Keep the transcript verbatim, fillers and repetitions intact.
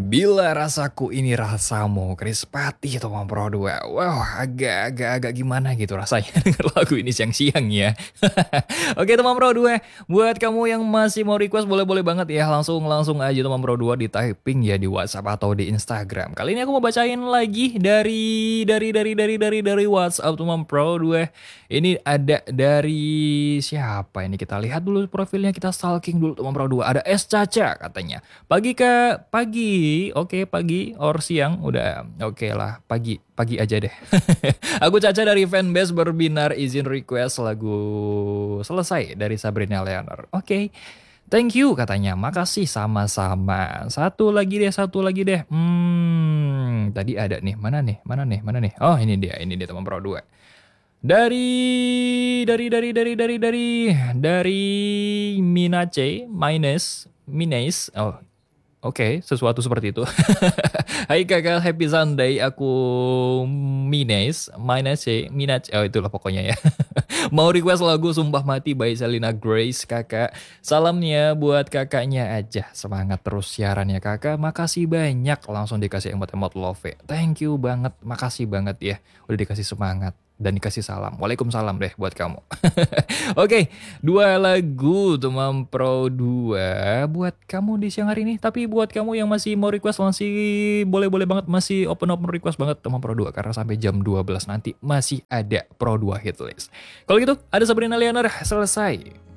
Bila rasaku ini rasamu, Chris Patih teman Pro dua. Wow, agak-agak gimana gitu rasanya denger lagu ini siang-siang ya. Oke teman Pro dua, buat kamu yang masih mau request boleh-boleh banget ya. Langsung-langsung aja teman Pro dua di typing ya di WhatsApp atau di Instagram. Kali ini aku mau bacain lagi dari dari dari dari dari dari WhatsApp teman Pro dua. Ini ada dari siapa ini? Kita lihat dulu profilnya, kita stalking dulu teman Pro dua. Ada S Caca katanya. Pagi ke pagi. Oke, pagi or siang udah oke lah, pagi pagi aja deh. Aku Caca dari fanbase berbinar, izin request lagu Selesai dari Sabrina Leonard. Oke. Thank you katanya. Makasih sama-sama. Satu lagi deh, satu lagi deh. Hmm, tadi ada nih. Mana nih? Mana nih? Mana nih? Oh, ini dia. Ini dia teman Pro dua. Dari dari dari dari dari dari dari Minace, minus, minus. Oh, oke, okay, sesuatu seperti itu. Hai kakak, happy Sunday. Aku Mines, Mines C, Minaj. Oh itulah pokoknya ya. Mau request lagu Sumpah Mati by Selena Grace kakak. Salamnya buat kakaknya aja. Semangat terus siaran ya kakak. Makasih banyak. Langsung dikasih emot-emot love. Thank you banget. Makasih banget ya. Udah dikasih semangat. Dan dikasih salam. Waalaikumsalam deh buat kamu. Oke, okay, dua lagu teman Pro dua buat kamu di siang hari ini. Tapi buat kamu yang masih mau request masih boleh-boleh banget, masih open-open request banget teman Pro dua. Karena sampai jam dua belas nanti masih ada Pro dua hit list. Kalau gitu, ada Sabrina Leonard, Selesai.